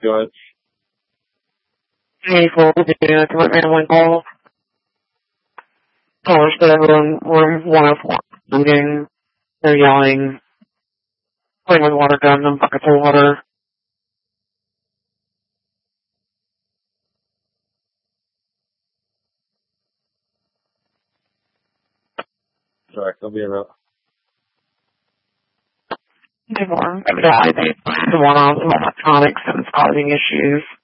Go ahead. Hey, folks, yeah, to my family call. College bedroom, room 104. I'm getting, they're yelling, playing with water guns and buckets of water. Sorry, don't be around. Evidently, they put one on some electronics and it's causing issues.